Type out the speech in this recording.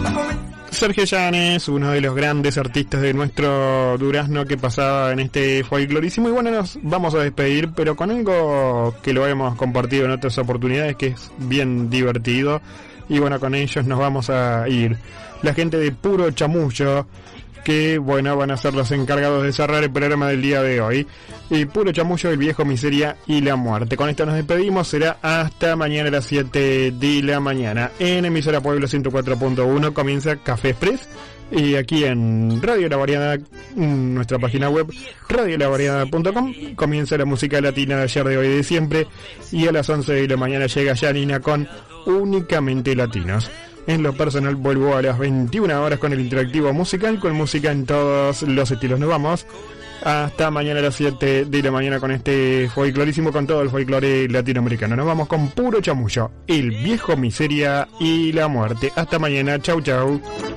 Sergio Llanes, uno de los grandes artistas de nuestro Durazno que pasaba en este folclorísimo. Y bueno, nos vamos a despedir, pero con algo que lo hemos compartido en otras oportunidades, que es bien divertido. Y bueno, con ellos nos vamos a ir. La gente de Puro Chamullo, que bueno, van a ser los encargados de cerrar el programa del día de hoy. Y Puro Chamullo, el viejo, miseria y la muerte. Con esto nos despedimos, será hasta mañana a las 7 de la mañana. En emisora Pueblo 104.1 comienza Café Express. Y aquí en Radio La Variedad, nuestra página web, radiolavariedad.com, comienza la música latina de ayer, de hoy y de siempre. Y a las 11 de la mañana llega Janina con Únicamente Latinos. En lo personal vuelvo a las 21 horas con el interactivo musical, con música en todos los estilos. Nos vamos hasta mañana a las 7 de la mañana con este folclorísimo, con todo el folclore latinoamericano. Nos vamos con Puro Chamullo, el viejo, miseria y la muerte. Hasta mañana, chau chau.